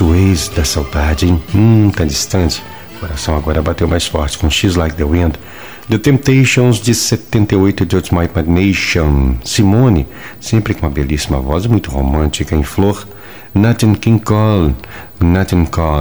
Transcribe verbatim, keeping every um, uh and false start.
Suez da saudade, hein? Hum, tá distante. O coração agora bateu mais forte com She's Like the Wind. The Temptations de setenta e oito, Just My Imagination. Simone, sempre com uma belíssima voz, muito romântica, em flor. Nat King Cole, Nat King Cole.